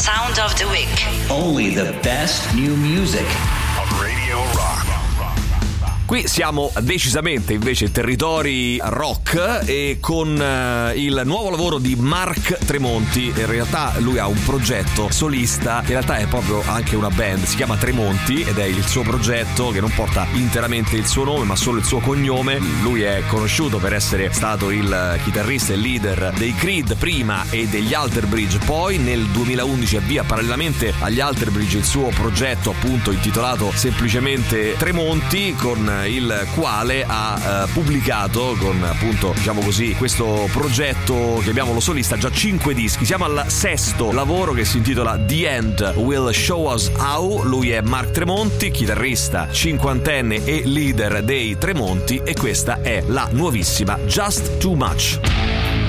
Sound of the Week. Only the best new music. Radio Rock. Qui siamo decisamente invece in territori rock e con il nuovo lavoro di Mark Tremonti. In realtà lui ha un progetto solista, in realtà è proprio anche una band, si chiama Tremonti ed è il suo progetto che non porta interamente il suo nome ma solo il suo cognome. Lui è conosciuto per essere stato il chitarrista e leader dei Creed prima e degli Alter Bridge poi. Nel 2011 avvia parallelamente agli Alter Bridge il suo progetto appunto intitolato semplicemente Tremonti, con il quale ha pubblicato con appunto diciamo così questo progetto, chiamiamolo solista, già 5 dischi. Siamo al sesto lavoro che si intitola The End Will Show Us How. Lui è Mark Tremonti, chitarrista cinquantenne e leader dei Tremonti, e questa è la nuovissima Just Too Much.